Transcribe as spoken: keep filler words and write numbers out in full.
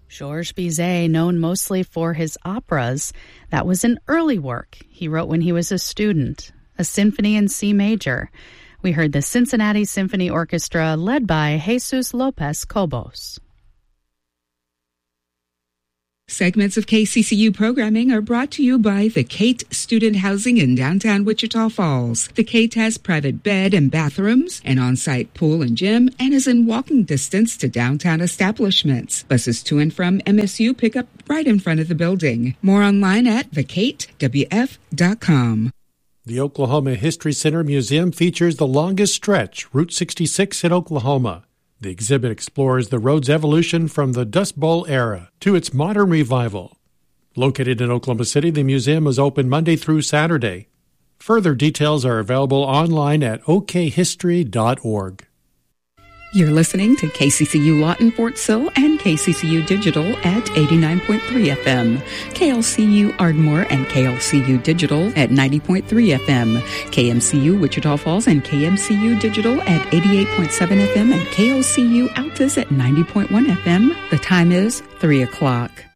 Georges Bizet, known mostly for his operas, that was an early work he wrote when he was a student, a symphony in C major. We heard the Cincinnati Symphony Orchestra led by Jesus Lopez Cobos. Segments of K C C U programming are brought to you by the Kate Student Housing in downtown Wichita Falls. The Kate has private bed and bathrooms, an on-site pool and gym, and is in walking distance to downtown establishments. Buses to and from M S U pick up right in front of the building. More online at the kate w f dot com. The Oklahoma History Center Museum features the longest stretch, Route sixty-six in Oklahoma. The exhibit explores the road's evolution from the Dust Bowl era to its modern revival. Located in Oklahoma City, the museum is open Monday through Saturday. Further details are available online at o k history dot org. You're listening to K C C U Lawton Fort Sill and K C C U Digital at eighty-nine point three F M, K L C U Ardmore and K L C U Digital at ninety point three F M, K M C U Wichita Falls and K M C U Digital at eighty-eight point seven F M, and K O C U Altus at ninety point one F M. The time is three o'clock.